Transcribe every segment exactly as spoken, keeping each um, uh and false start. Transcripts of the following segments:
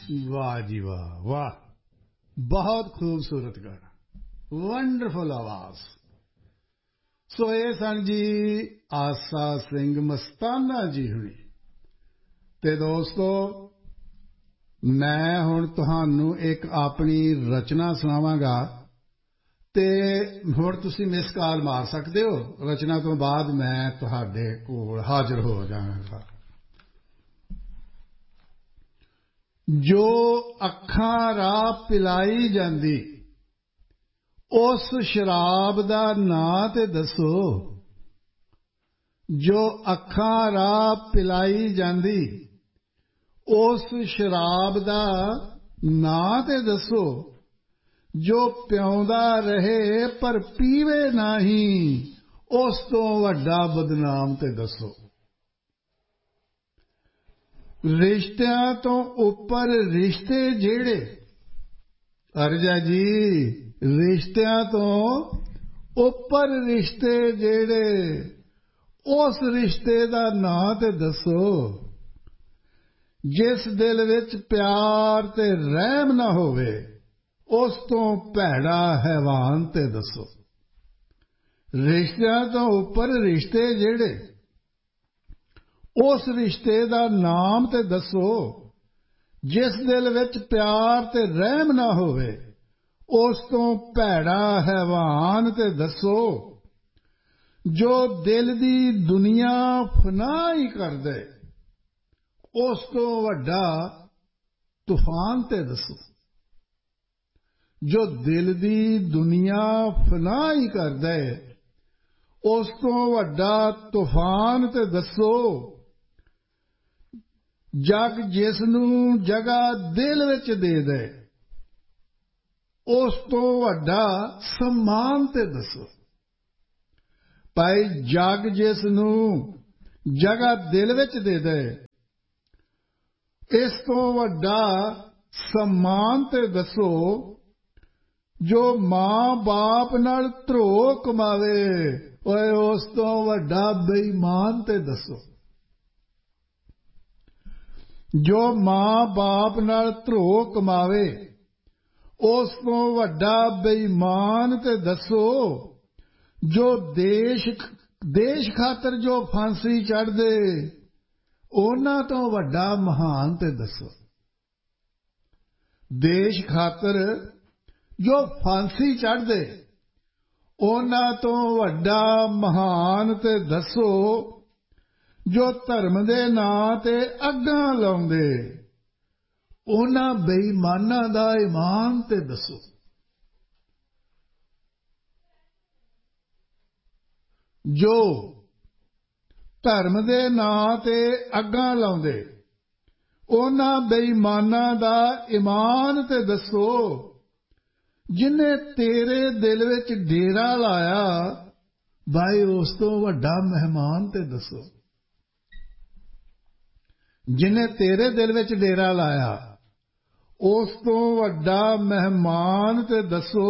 वाह जी वाह वाह, बहुत खूबसूरत गाना, वंडरफुल आवाज। सो ये सन जी आसा सिंह मस्ताना जी हुई। ते दोस्तों मैं हुण तुहानू एक अपनी रचना सुनावांगा ते हुण तुसीं मिस कॉल मार सकदे हो। रचना तो बाद मैं तुहाडे कोल हाजिर हो जावांगा। जो अखां राह पिलाई जांदी उस शराब दा नां ते दसो। जो अखां राह पिलाई जांदी उस शराब दा नां ते दसो। जो पियांदा रहे पर पीवे नहीं उस तो वड्डा बदनाम ते दसो। रिश्तियां तो उपर रिश्ते जेड़े, अर्जा जी रिश्तियां तो उपर रिश्ते जेड़े उस रिश्ते दा नां ते दसो। जिस दिल विच प्यार ते रहम ना होवे उस तो भैड़ा हैवान ते दसो। रिश्तियां तो उपर रिश्ते जेड़े उस रिश्ते दा नाम ते दसो। जिस दिल विच प्यार ते रहम ना होवे उस तो भैड़ा हैवान ते दसो। जो दिल दी दुनिया फना ही कर दे उस तो वड्डा तूफान ते दसो। जो दिल दी दुनिया फना ही कर दे उस तो वड्डा तूफान ते दसो। जग जिसनू जगह दिल विच दे दे उस तो वड्डा सम्मान ते दसो। भाई जग जिसनू जगह दिल विच दे दे इस तो वड्डा सम्मान ते दसो। जो मां बाप नाल धरोह कमावे ओए उस तो वड्डा बेईमान ते दसो। जो मां बाप नाल धरोह कमावे उस तो वड्डा बेईमान ते दसो। जो देश देश खातर जो फांसी चढ़ दे उन्हां तो वड्डा महान ते दसो। देश खातर जो फांसी चढ़ दे उन्हां तो वड्डा महान ते दसो। जो धर्म दे नां ते अग्गां लाउंदे उन्हां बेईमानां दा ईमान ते दसो। जो धर्म दे नां ते अग्गां लाउंदे उन्हां बेईमानां दा ईमान ते दसो। जिन्ने तेरे दिल विच डेरा लाया भाई उस तो वड्डा मेहमान ते दसो। जिन्ने तेरे दिल विच डेरा लाया उस तो वड्डा मेहमान ते दसो।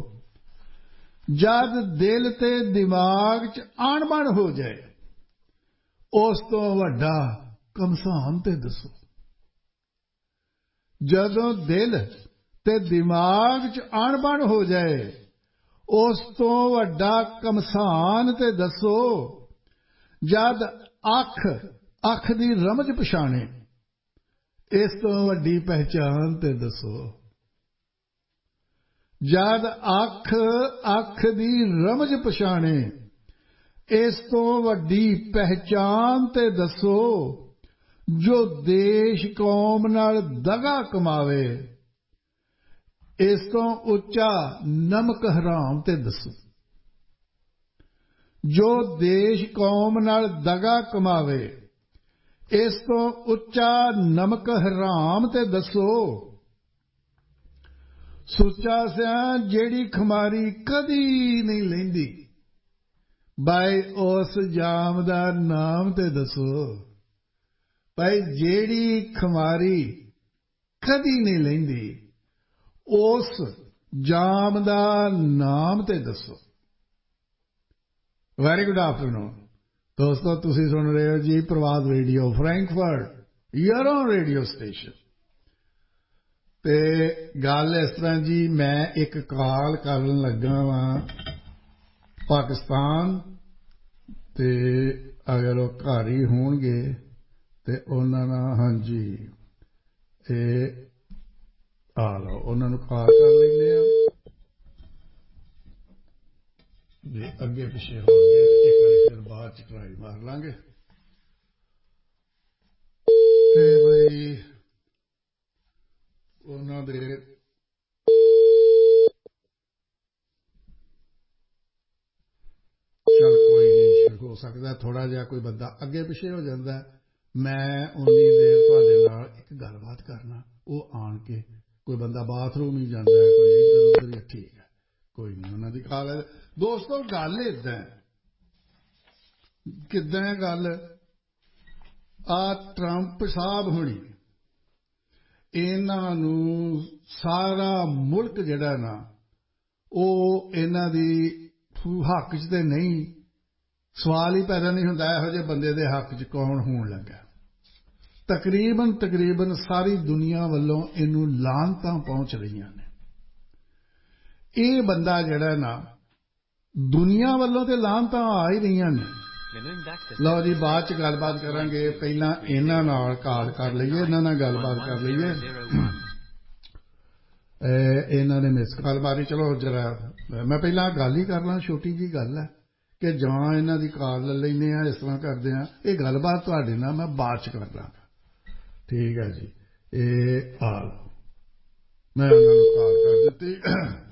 जद दिल ते दिमाग च अणबण हो जाए उस तो वड्डा कमसान ते दसो। जदों दिल ते दिमाग च अणबण हो जाए उस तो वड्डा कमसान ते दसो। जद अख अख दी रमज पछाणे इस तो वड्डी पहचान ते दसो। जद अख अख दी रमज पछाणे इस तो वड्डी पहचान ते दसो। जो देश कौम नाल दगा कमावे इस तो उच्चा नमक हराम ते दसो। जो देश कौम नाल दगा कमावे इस तो उच्चा नमक हराम ते दसो। सुच्चा सिया जेड़ी खमारी कदी नहीं लैंदी भाई उस जाम दा नाम ते दसो। भाई जेड़ी खमारी कदी नहीं लैंदी उस जाम दा नाम ते दसो। वेरी गुड आफ्टरनून दोस्तों, तुसी सुन रहे हो जी प्रभात radio Frankfurt, your own radio station. ਤੇ ਗੱਲ ਇਸ ਤਰ੍ਹਾਂ ਜੀ ਮੈਂ ਇੱਕ ਕਾਲ ਕਰਨ ਲੱਗਾ ਵਾਂ ਪਾਕਿਸਤਾਨ ਤੇ ਅਗਰ ਉਹ ਘਰ ਹੀ ਹੋਣਗੇ ਤੇ ਉਹਨਾਂ ਨਾਲ ਹਾਂਜੀ ਇਹ ਆ ਲਓ ਉਹਨਾਂ ਨੂੰ ਕਾਲ ਕਰ ਲੈਂਦੇ ਆ ਜੇ ਅੱਗੇ ਪਿੱਛੇ ਹੋਣਗੇ ਇੱਕ ਵਾਰੀ ਫਿਰ ਬਾਅਦ ਚ ਟਰਾਈ ਮਾਰ ਲਾਂਗੇ ਤੇ ਬਈ ਉਹਨਾਂ ਦੇ ਚੱਲ ਕੋਈ ਨਹੀਂ ਹੋ ਸਕਦਾ ਥੋੜਾ ਜਿਹਾ ਕੋਈ ਬੰਦਾ ਅੱਗੇ ਪਿੱਛੇ ਹੋ ਜਾਂਦਾ ਮੈਂ ਉਨੀ ਦੇਰ ਤੁਹਾਡੇ ਨਾਲ ਇੱਕ ਗੱਲਬਾਤ ਕਰਨਾ ਉਹ ਆਣ ਕੇ ਕੋਈ ਬੰਦਾ ਬਾਥਰੂਮ ਹੀ ਜਾਂਦਾ ਕੋਈ ਇੱਧਰ ਉੱਧਰ ਹੀ ਠੀਕ ਹੈ ਕੋਈ ਨਹੀਂ ਉਹਨਾਂ ਦੀ ਕਾਲ ਹੈ ਦੋਸਤੋ ਗੱਲ ਏਦਾਂ ਕਿੱਦਾਂ ਹੈ ਗੱਲ ਆ ਟਰੰਪ ਸਾਹਿਬ ਹੋਣੀ ਇਹਨਾਂ ਨੂੰ ਸਾਰਾ ਮੁਲਕ ਜਿਹੜਾ ਨਾ ਉਹ ਇਹਨਾਂ ਦੀ ਹੱਕ 'ਚ ਤੇ ਨਹੀਂ ਸਵਾਲ ਹੀ ਪੈਦਾ ਨਹੀਂ ਹੁੰਦਾ ਇਹੋ ਜਿਹੇ ਬੰਦੇ ਦੇ ਹੱਕ 'ਚ ਕੌਣ ਹੋਣ ਲੱਗਾ ਤਕਰੀਬਨ ਤਕਰੀਬਨ ਸਾਰੀ ਦੁਨੀਆ ਵੱਲੋਂ ਇਹਨੂੰ ਲਾਹਨਤਾਂ ਪਹੁੰਚ ਰਹੀਆਂ ਨੇ ਇਹ ਬੰਦਾ ਜਿਹੜਾ ਨਾ ਦੁਨੀਆ ਵੱਲੋਂ ਤੇ ਲਾਹਨਤਾਂ ਆ ਹੀ ਰਹੀਆਂ ਨੇ ਲਓ ਜੀ ਬਾਅਦ 'ਚ ਗੱਲਬਾਤ ਕਰਾਂਗੇ ਪਹਿਲਾਂ ਇਹਨਾਂ ਨਾਲ ਕਾਲ ਕਰ ਲਈਏ ਇਹਨਾਂ ਨਾਲ ਗੱਲਬਾਤ ਕਰ ਲਈਏ ਇਹਨਾਂ ਨੇ ਮਿਸ ਕਾਲ ਮਾਰੀ ਚਲੋ ਜਰਾ ਮੈਂ ਪਹਿਲਾਂ ਗੱਲ ਹੀ ਕਰ ਲਾਂ ਛੋਟੀ ਜਿਹੀ ਗੱਲ ਹੈ ਕਿ ਜਾਂ ਇਹਨਾਂ ਦੀ ਕਾਲ ਲੈ ਲੈਂਦੇ ਹਾਂ ਇਸ ਤਰ੍ਹਾਂ ਕਰਦੇ ਹਾਂ ਇਹ ਗੱਲਬਾਤ ਤੁਹਾਡੇ ਨਾਲ ਮੈਂ ਬਾਅਦ 'ਚ ਕਰ ਲਾਂਗਾ ਠੀਕ ਹੈ ਜੀ ਇਹ ਆ ਲਓ ਮੈਂ ਉਹਨਾਂ ਨੂੰ ਕਾਲ ਕਰ ਦਿੱਤੀ